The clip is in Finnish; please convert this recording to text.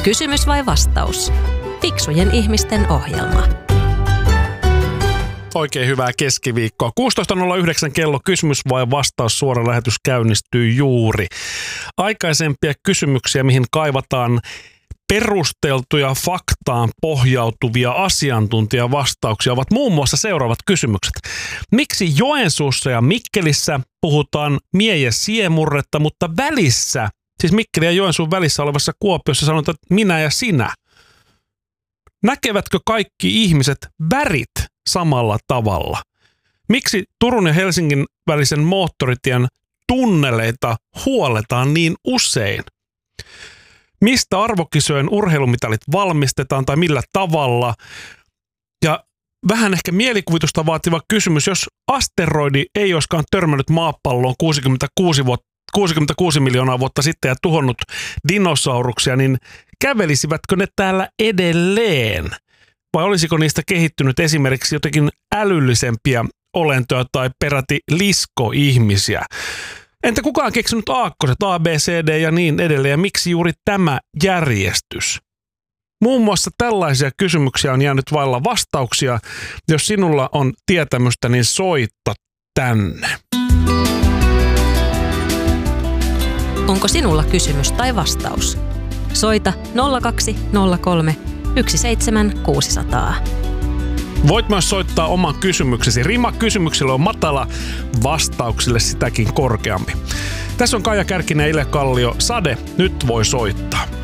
Kysymys vai vastaus? Fiksujen ihmisten ohjelma. Oikein hyvää keskiviikkoa. 16.09 kello kysymys vai vastaus, suora lähetys käynnistyy juuri. Aikaisempia kysymyksiä, mihin kaivataan perusteltuja faktaan pohjautuvia asiantuntijavastauksia, ovat muun muassa seuraavat kysymykset. Miksi Joensuussa ja Mikkelissä puhutaan mie- ja siemurretta, mutta välissä, siis Mikkelin ja Joensuun välissä olevassa Kuopiossa sanotaan minä ja sinä? Näkevätkö kaikki ihmiset värit samalla tavalla? Miksi Turun ja Helsingin välisen moottoritien tunneleita huolletaan niin usein? Mistä arvokisojen urheilumitalit valmistetaan tai millä tavalla? Ja vähän ehkä mielikuvitusta vaativa kysymys, jos asteroidi ei olisikaan törmännyt maapalloon 66 miljoonaa vuotta sitten ja tuhonnut dinosauruksia, niin kävelisivätkö ne täällä edelleen? Vai olisiko niistä kehittynyt esimerkiksi jotenkin älyllisempiä olentoja tai peräti liskoihmisiä? Entä kuka on keksinyt aakkoset, A, B, C, D ja niin edelleen, ja miksi juuri tämä järjestys? Muun muassa tällaisia kysymyksiä on jäänyt vailla vastauksia. Jos sinulla on tietämystä, niin soita tänne. Onko sinulla kysymys tai vastaus? Soita 0203 17600. Voit myös soittaa oman kysymyksesi. Rima kysymyksille on matala, vastauksille sitäkin korkeampi. Tässä on Kaija Kärkinen ja Ile Kallio. Sade, nyt voi soittaa.